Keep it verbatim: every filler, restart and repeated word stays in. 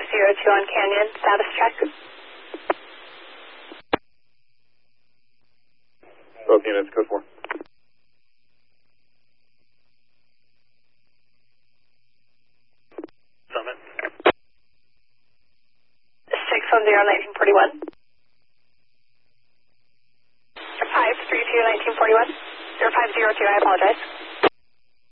zero two on Canyon, status check. Both units, code four. Summit. six one zero, nineteen forty-one. five three two, nineteen forty-one. zero five zero two, I apologize.